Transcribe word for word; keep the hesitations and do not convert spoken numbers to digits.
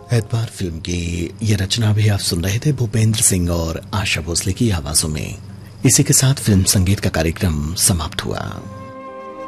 एतबार फिल्म की ये रचना भी आप सुन रहे थे भूपेंद्र सिंह और आशा भोसले की आवाजों में। इसी के साथ फिल्म संगीत का कार्यक्रम समाप्त हुआ।